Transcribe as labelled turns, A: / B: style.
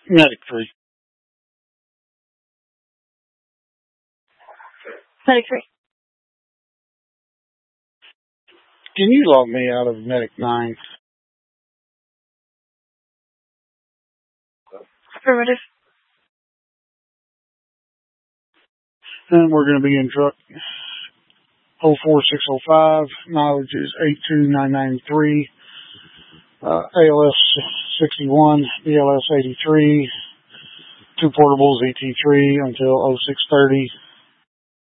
A: Medic 3.
B: Medic 3.
A: Can you log me out of Medic 9?
B: Affirmative.
A: And we're going to be in truck 04605. Mileage is 82993. ALS 61, BLS 83. 2 portables, ET3 until 0630.